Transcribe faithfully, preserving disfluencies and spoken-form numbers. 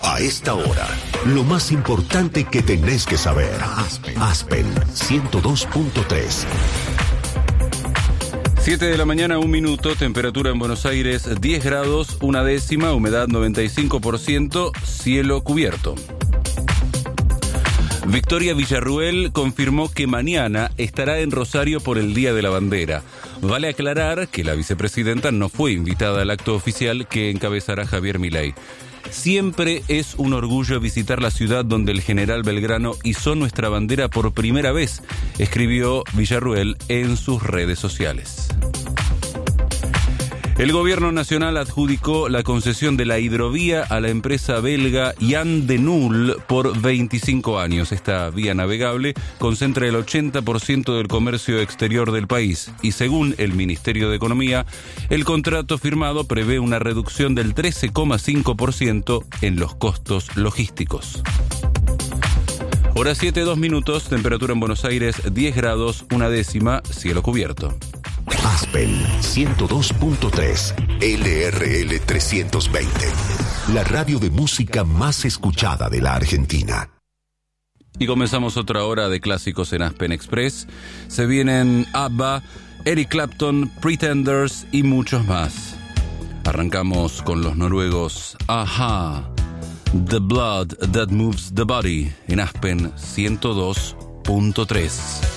A esta hora, lo más importante que tenés que saber. Aspen, Aspen ciento dos punto tres. siete de la mañana, un minuto, temperatura en Buenos Aires diez grados, una décima, humedad noventa y cinco por ciento, cielo cubierto. Victoria Villarruel confirmó que mañana estará en Rosario por el Día de la Bandera. Vale aclarar que la vicepresidenta no fue invitada al acto oficial que encabezará Javier Milei. Siempre es un orgullo visitar la ciudad donde el general Belgrano izó nuestra bandera por primera vez, escribió Villarruel en sus redes sociales. El gobierno nacional adjudicó la concesión de la hidrovía a la empresa belga Jan de Nul por veinticinco años. Esta vía navegable concentra el ochenta por ciento del comercio exterior del país y, según el Ministerio de Economía, el contrato firmado prevé una reducción del trece coma cinco por ciento en los costos logísticos. Hora siete, dos minutos, temperatura en Buenos Aires diez grados, una décima, cielo cubierto. Aspen ciento dos punto tres, L R L trescientos veinte, la radio de música más escuchada de la Argentina. Y comenzamos otra hora de clásicos en Aspen Express. Se vienen ABBA, Eric Clapton, Pretenders y muchos más. Arrancamos con los noruegos A-ha, The Blood That Moves the Body en Aspen ciento dos punto tres.